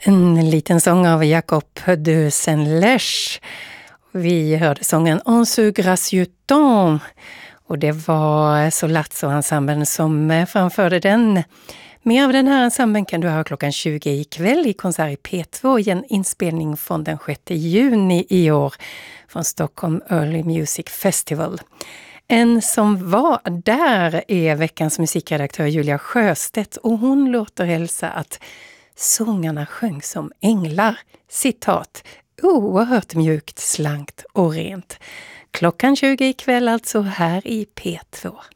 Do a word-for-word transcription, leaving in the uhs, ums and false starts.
En liten sång av Jacob de Saint-Lèche. Vi hörde sången On se gracieux temps. Och det var Solazzo-ensemblen som framförde den. Mer av den här ensemblen kan du höra klockan tjugo ikväll i konsert i P två i en inspelning från den sjätte juni i år från Stockholm Early Music Festival. En som var där är veckans musikredaktör Julia Sjöstedt och hon låter hälsa att sångarna sjöng som änglar. Citat, oerhört mjukt, slankt och rent. Klockan tjugo ikväll alltså här i P två.